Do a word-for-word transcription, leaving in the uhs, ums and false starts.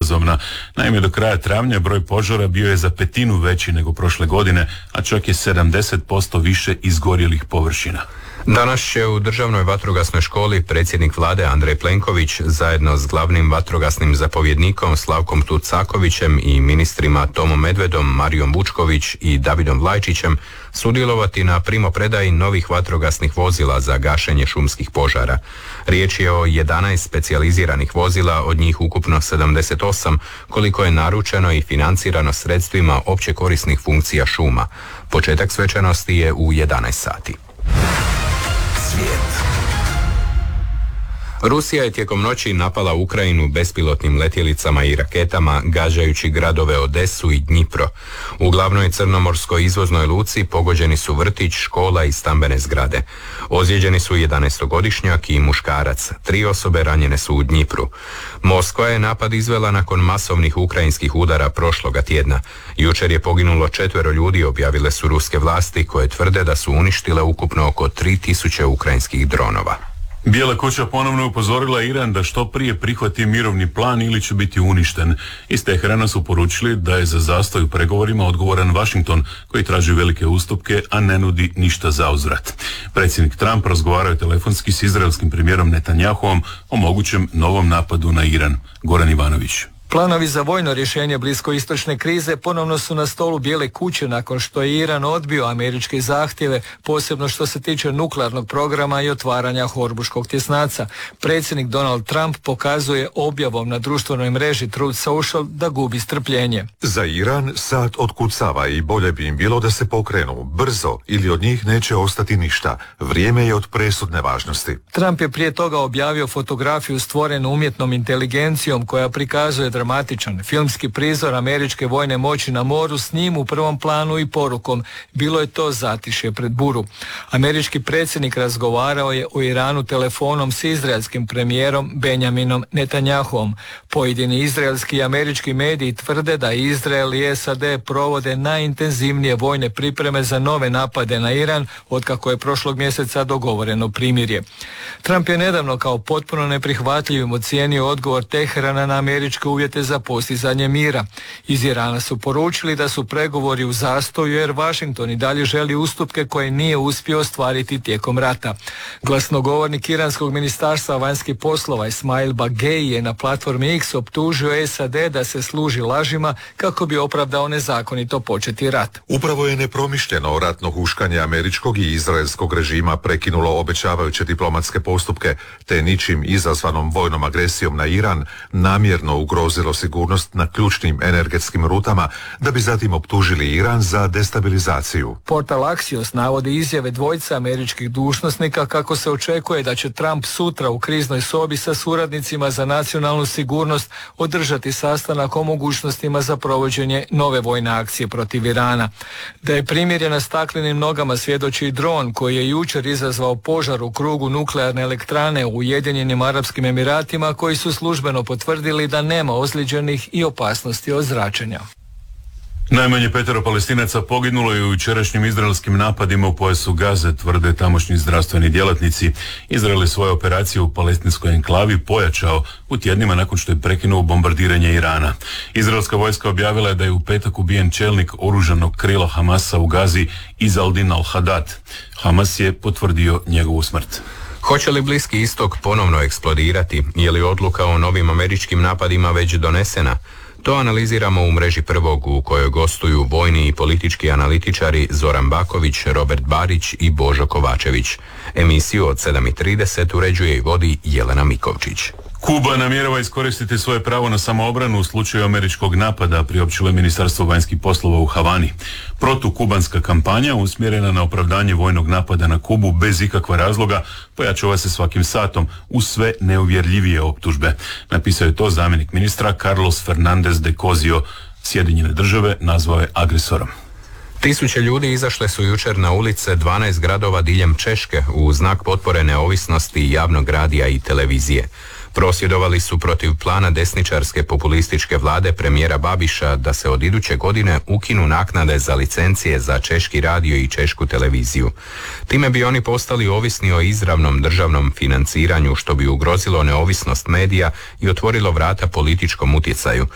izazovna. Naime, do kraja travnja broj požara bio je za petinu veći nego prošle godine, a čak je sedamdeset posto više izgorjelih površina. Danas će u Državnoj vatrogasnoj školi predsjednik vlade Andrej Plenković zajedno s glavnim vatrogasnim zapovjednikom Slavkom Tucakovićem i ministrima Tomom Medvedom, Marijom Vučković i Davidom Vlajčićem sudjelovati na primopredaji novih vatrogasnih vozila za gašenje šumskih požara. Riječ je o jedanaest specijaliziranih vozila, od njih ukupno sedamdeset osam, koliko je naručeno i financirano sredstvima opće korisnih funkcija šuma. Početak svečanosti je u jedanaest sati. Svijet. Rusija je tijekom noći napala Ukrajinu bespilotnim letjelicama i raketama, gađajući gradove Odesu i Dnjipro. U glavnoj crnomorskoj izvoznoj luci pogođeni su vrtić, škola i stambene zgrade. Ozlijeđeni su jedanaestogodišnjak i muškarac. Tri osobe ranjene su u Dnjipru. Moskva je napad izvela nakon masovnih ukrajinskih udara prošloga tjedna. Jučer je poginulo četvero ljudi, objavile su ruske vlasti, koje tvrde da su uništile ukupno oko tri tisuće ukrajinskih dronova. Bijela kuća ponovno upozorila Iran da što prije prihvati mirovni plan ili će biti uništen. Iz Teherana su poručili da je za zastoj u pregovorima odgovoran Washington, koji traži velike ustupke, a ne nudi ništa za uzvrat. Predsjednik Trump razgovarao je telefonski s izraelskim premijerom Netanjahuom o mogućem novom napadu na Iran. Goran Ivanović. Planovi za vojno rješenje bliskoistočne krize ponovno su na stolu Bijele kuće nakon što je Iran odbio američke zahtjeve, posebno što se tiče nuklearnog programa i otvaranja Hormuškog tjesnaca. Predsjednik Donald Trump pokazuje objavom na društvenoj mreži Truth Social da gubi strpljenje. Za Iran sad otkucava i bolje bi im bilo da se pokrenu brzo ili od njih neće ostati ništa. Vrijeme je od presudne važnosti. Trump je prije toga objavio fotografiju stvorenu umjetnom inteligencijom koja prikazuje dramatičan filmski prizor američke vojne moći na moru, s njim u prvom planu i porukom: bilo je to zatišje pred buru. Američki predsjednik razgovarao je o Iranu telefonom s izraelskim premijerom Benjaminom Netanjahuom. Pojedini izraelski i američki mediji tvrde da Izrael i S A D provode najintenzivnije vojne pripreme za nove napade na Iran otkako je prošlog mjeseca dogovoreno primirje. Trump je nedavno kao potpuno neprihvatljivim ocijenio odgovor Teherana na američke uvjete za postizanje mira. Iz Irana su poručili da su pregovori u zastoju jer Washington i dalje želi ustupke koje nije uspio ostvariti tijekom rata. Glasnogovornik iranskog ministarstva vanjskih poslova Ismail Bagei je na platformi X optužio S A D da se služi lažima kako bi opravdao nezakonito početi rat. Upravo je nepromišljeno ratno huškanje američkog i izraelskog režima prekinulo obećavajuće diplomatske postupke, te ničim izazvanom vojnom agresijom na Iran namjerno ugrozilo sigurnost na ključnim energetskim rutama, da bi zatim optužili Iran za destabilizaciju. Portal Axios navodi izjave dvojice američkih dužnosnika kako se očekuje da će Trump sutra u kriznoj sobi sa suradnicima za nacionalnu sigurnost održati sastanak o mogućnostima za provođenje nove vojne akcije protiv Irana. Da je primirje na staklenim nogama svjedoči i dron koji je jučer izazvao požar u krugu nuklearne elektrane u Ujedinjenim Arapskim Emiratima, koji su službeno potvrdili da nema ozlijeđenih i opasnosti od zračenja. Najmanje petero Palestinaca poginulo je u jučerašnjim izraelskim napadima u pojasu Gaze, tvrde tamošnji zdravstveni djelatnici. Izrael je svoje operacije u palestinskoj enklavi pojačao u tjednima nakon što je prekinuo bombardiranje Irana. Izraelska vojska objavila je da je u petak ubijen čelnik oružanog krila Hamasa u Gazi, Izaldin al-Hadad. Hamas je potvrdio njegovu smrt. Hoće li Bliski istok ponovno eksplodirati? Je li odluka o novim američkim napadima već donesena? To analiziramo u mreži Prvog, u kojoj gostuju vojni i politički analitičari Zoran Baković, Robert Barić i Božo Kovačević. Emisiju od sedam i trideset uređuje i vodi Jelena Mikovčić. Kuba namjerava iskoristiti svoje pravo na samoobranu u slučaju američkog napada, priopćilo je Ministarstvo vanjskih poslova u Havani. Protukubanska kampanja usmjerena na opravdanje vojnog napada na Kubu bez ikakva razloga pojačava se svakim satom uz sve neuvjerljivije optužbe. Napisao je to zamjenik ministra Carlos Fernandez de Cosio. Sjedinjene države nazvao je agresorom. Tisuće ljudi izašle su jučer na ulice dvanaest gradova diljem Češke u znak potpore neovisnosti javnog radija i televizije. Prosvjedovali su protiv plana desničarske populističke vlade premijera Babiša da se od iduće godine ukinu naknade za licencije za češki radio i češku televiziju. Time bi oni postali ovisni o izravnom državnom financiranju, što bi ugrozilo neovisnost medija i otvorilo vrata političkom utjecaju.